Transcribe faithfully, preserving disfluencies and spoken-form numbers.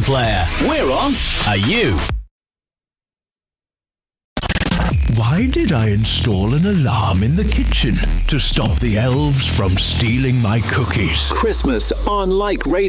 Action Player. We're on. Are you? Why did I install an alarm in the kitchen? To stop the elves from stealing my cookies. Christmas on Like Radio.